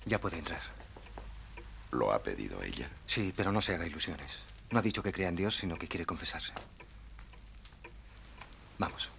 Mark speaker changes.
Speaker 1: Ya puede entrar.
Speaker 2: ¿Lo ha pedido ella?
Speaker 1: Sí, pero no se haga ilusiones. No ha dicho que crea en Dios, sino que quiere confesarse. Vamos.